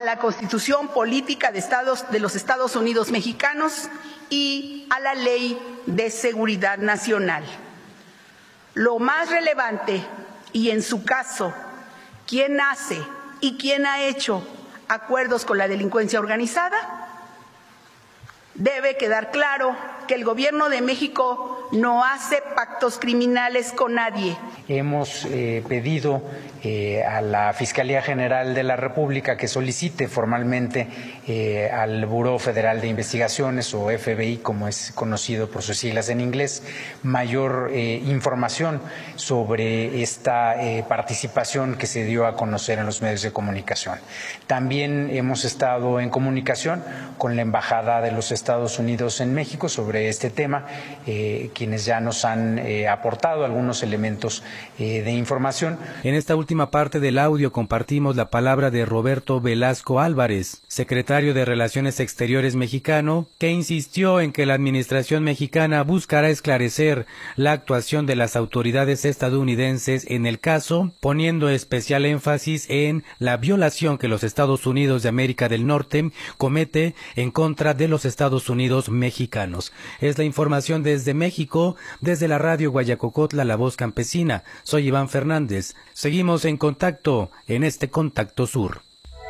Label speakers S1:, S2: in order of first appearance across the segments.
S1: la Constitución Política de los Estados Unidos Mexicanos y a la Ley de Seguridad Nacional. Lo más relevante, y en su caso, ¿quién hace y quién ha hecho acuerdos con la delincuencia organizada? Debe quedar claro que el Gobierno de México no hace pactos criminales con nadie.
S2: Hemos pedido a la Fiscalía General de la República que solicite formalmente al Buró Federal de Investigaciones, o FBI, como es conocido por sus siglas en inglés, mayor información sobre esta participación que se dio a conocer en los medios de comunicación. También hemos estado en comunicación con la Embajada de los Estados Unidos en México sobre este tema, quienes ya nos han aportado algunos elementos de información.
S3: En esta última parte del audio compartimos la palabra de Roberto Velasco Álvarez, secretario de Relaciones Exteriores mexicano, que insistió en que la administración mexicana buscará esclarecer la actuación de las autoridades estadounidenses en el caso, poniendo especial énfasis en la violación que los Estados Unidos de América del Norte comete en contra de los Estados Unidos mexicanos. Es la información desde México, desde la radio Guayacocotla, La Voz Campesina. Soy Iván Fernández. Seguimos en contacto en este Contacto Sur.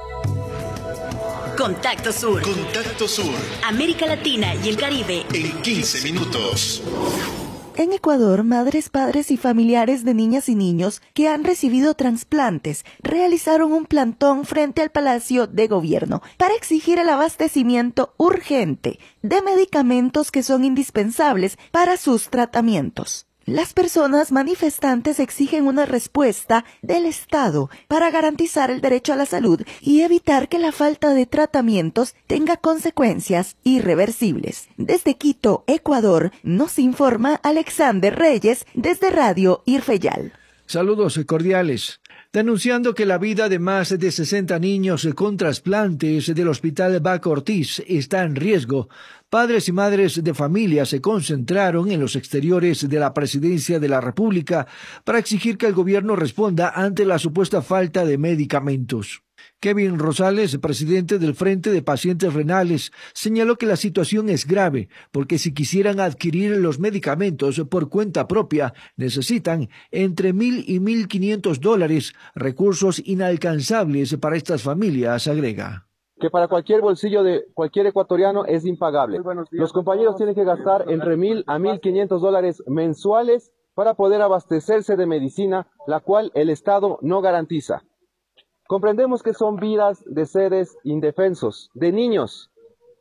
S4: Contacto Sur.
S5: Contacto Sur.
S4: América Latina y el Caribe.
S5: En 15 minutos.
S6: En Ecuador, madres, padres y familiares de niñas y niños que han recibido trasplantes realizaron un plantón frente al Palacio de Gobierno para exigir el abastecimiento urgente de medicamentos que son indispensables para sus tratamientos. Las personas manifestantes exigen una respuesta del Estado para garantizar el derecho a la salud y evitar que la falta de tratamientos tenga consecuencias irreversibles. Desde Quito, Ecuador, nos informa Alexander Reyes desde Radio Irfeyal.
S7: Saludos cordiales. Denunciando que la vida de más de 60 niños con trasplantes del Hospital Baco Ortiz está en riesgo, padres y madres de familia se concentraron en los exteriores de la Presidencia de la República para exigir que el gobierno responda ante la supuesta falta de medicamentos. Kevin Rosales, presidente del Frente de Pacientes Renales, señaló que la situación es grave porque si quisieran adquirir los medicamentos por cuenta propia, necesitan entre $1,000 y $1,500, recursos inalcanzables para estas familias, agrega.
S8: Que para cualquier bolsillo de cualquier ecuatoriano es impagable. Los compañeros tienen que gastar entre $1,000 a $1,500 mensuales para poder abastecerse de medicina, la cual el Estado no garantiza. Comprendemos que son vidas de seres indefensos, de niños.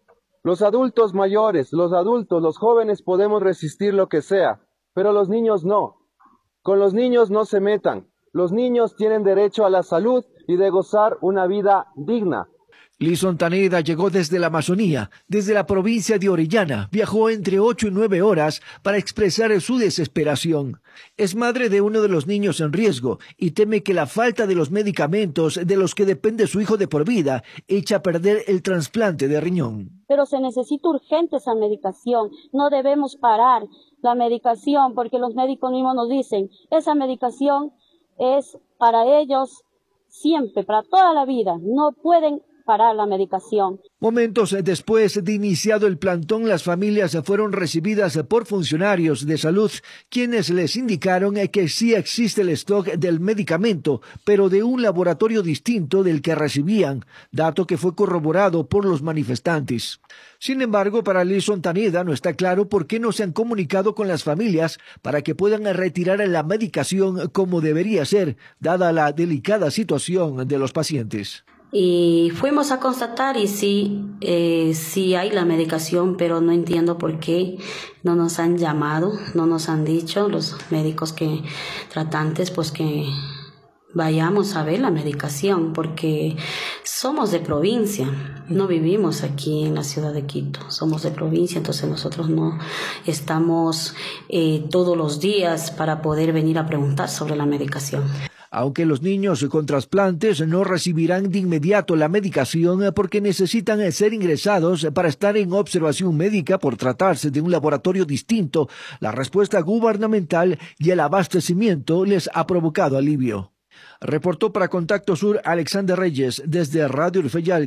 S8: Los adultos mayores, los jóvenes podemos resistir lo que sea, pero los niños no. Con los niños no se metan. Los niños tienen derecho a la salud y de gozar una vida digna.
S7: Lison Taneda llegó desde la Amazonía, desde la provincia de Orellana, viajó entre 8 y 9 horas para expresar su desesperación. Es madre de uno de los niños en riesgo y teme que la falta de los medicamentos de los que depende su hijo de por vida eche a perder el trasplante de riñón.
S9: Pero se necesita urgente esa medicación, no debemos parar la medicación porque los médicos mismos nos dicen, esa medicación es para ellos siempre, para toda la vida, no pueden parar la medicación.
S7: Momentos después de iniciado el plantón, las familias fueron recibidas por funcionarios de salud, quienes les indicaron que sí existe el stock del medicamento, pero de un laboratorio distinto del que recibían, dato que fue corroborado por los manifestantes. Sin embargo, para Lison Taneda no está claro por qué no se han comunicado con las familias para que puedan retirar la medicación como debería ser, dada la delicada situación de los pacientes.
S10: Y fuimos a constatar y sí hay la medicación, pero no entiendo por qué no nos han llamado, no nos han dicho los médicos tratantes, pues que vayamos a ver la medicación, porque somos de provincia, no vivimos aquí en la ciudad de Quito, somos de provincia, entonces nosotros no estamos todos los días para poder venir a preguntar sobre la medicación.
S7: Aunque los niños con trasplantes no recibirán de inmediato la medicación porque necesitan ser ingresados para estar en observación médica por tratarse de un laboratorio distinto, la respuesta gubernamental y el abastecimiento les ha provocado alivio. Reportó para Contacto Sur Alexander Reyes desde Radio Irfeyal.